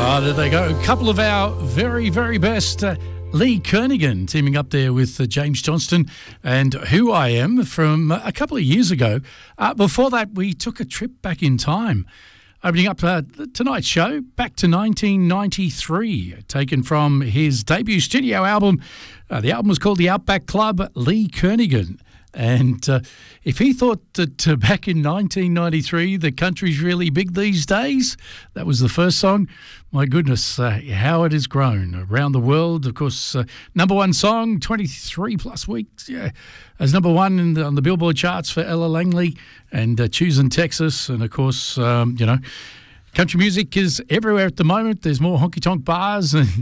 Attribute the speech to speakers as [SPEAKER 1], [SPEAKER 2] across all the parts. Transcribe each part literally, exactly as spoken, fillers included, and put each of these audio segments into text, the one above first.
[SPEAKER 1] Oh, there they go. A couple of our very, very best. Uh, Lee Kernaghan teaming up there with uh, James Johnston and Who I Am from uh, a couple of years ago. Uh, before that, we took a trip back in time. Opening up uh, tonight's show, back to nineteen ninety-three, taken from his debut studio album. Uh, the album was called The Outback Club, Lee Kernaghan. And uh, if he thought that uh, back in nineteen ninety-three the country's really big these days, that was the first song. My goodness, uh, how it has grown around the world. Of course, uh, number one song, twenty-three plus weeks, yeah, as number one in the, on the Billboard charts for Ella Langley and uh, Choosing Texas. And of course, um, you know, country music is everywhere at the moment. There's more honky-tonk bars and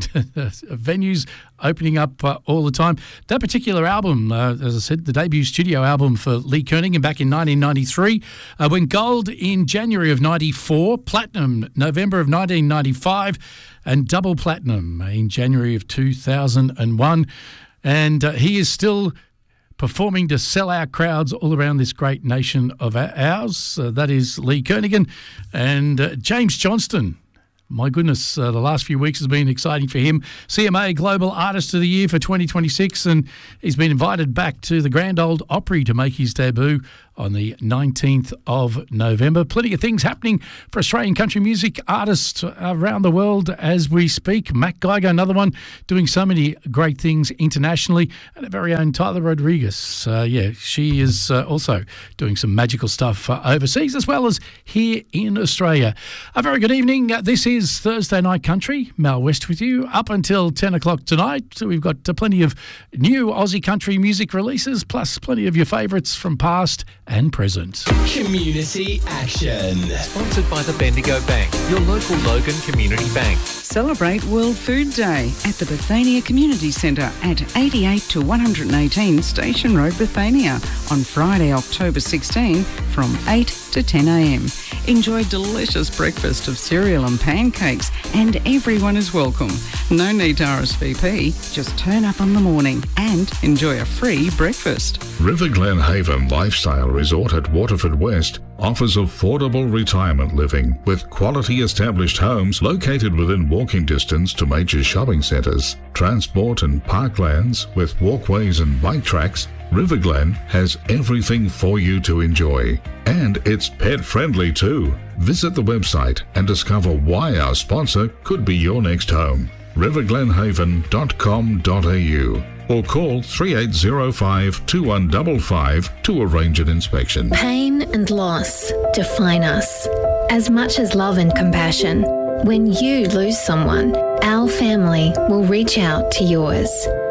[SPEAKER 1] venues opening up uh, all the time. That particular album, uh, as I said, the debut studio album for Lee Kernaghan back in nineteen ninety-three, uh, went gold in January of ninety-four, platinum November of nineteen ninety-five, and double platinum in January of two thousand one. And uh, he is still performing to sell out crowds all around this great nation of ours. Uh, that is Lee Kernaghan. And uh, James Johnston, my goodness, uh, the last few weeks has been exciting for him. C M A Global Artist of the Year for twenty twenty-six, and he's been invited back to the Grand Ole Opry to make his debut on the nineteenth of November. Plenty of things happening for Australian country music artists around the world as we speak. Mac Geiger, another one, doing so many great things internationally. And our very own Tyler Rodriguez. Uh, yeah, she is uh, also doing some magical stuff uh, overseas as well as here in Australia. A very good evening. Uh, this is Thursday Night Country. Mal West with you up until ten o'clock tonight. So we've got uh, plenty of new Aussie country music releases, plus plenty of your favourites from past and present.
[SPEAKER 2] Community Action.
[SPEAKER 3] Sponsored by the Bendigo Bank, your local Logan Community Bank.
[SPEAKER 4] Celebrate World Food Day at the Bethania Community Centre at eighty-eight to one eighteen Station Road, Bethania on Friday, October sixteenth from eight to ten a.m. Enjoy delicious breakfast of cereal and pancakes, and everyone is welcome. No need to R S V P, just turn up on the morning and enjoy a free breakfast.
[SPEAKER 5] River Glen Haven Lifestyle Resort at Waterford West offers affordable retirement living with quality established homes located within walking distance to major shopping centres, transport and parklands with walkways and bike tracks. River Glen has everything for you to enjoy. And it's pet friendly too. Visit the website and discover why our sponsor could be your next home. river glen haven dot com dot a u or call three eight zero five, two one five five to arrange an inspection.
[SPEAKER 6] Pain and loss define us as much as love and compassion. When you lose someone, our family will reach out to yours.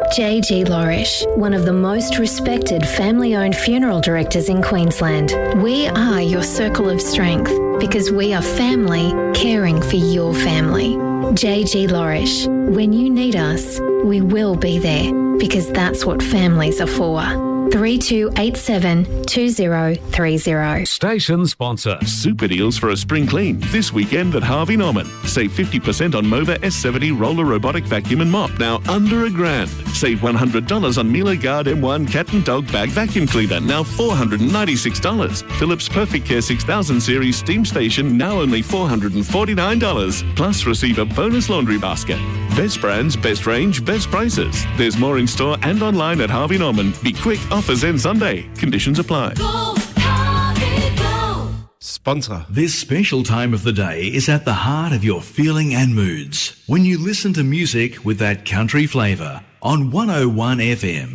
[SPEAKER 6] J G Lorish, one of the most respected family-owned funeral directors in Queensland. We are your circle of strength because we are family caring for your family. J G Lorish, when you need us, we will be there because that's what families are for. three two eight seven, two zero three zero.
[SPEAKER 7] Station sponsor. Super deals for a spring clean this weekend at Harvey Norman. Save fifty percent on Mova S seventy roller robotic vacuum and mop, now under a grand. Save one hundred dollars on Miele Guard M one cat and dog bag vacuum cleaner, now four hundred ninety-six dollars. Philips Perfect Care six thousand series steam station, now only four hundred forty-nine dollars. Plus receive a bonus laundry basket. Best brands, best range, best prices. There's more in store and online at Harvey Norman. Be quick, offers end Sunday. Conditions apply.
[SPEAKER 2] Go, Harvey, go.
[SPEAKER 8] Sponsor. This special time of the day is at the heart of your feeling and moods when you listen to music with that country flavour on one oh one F M.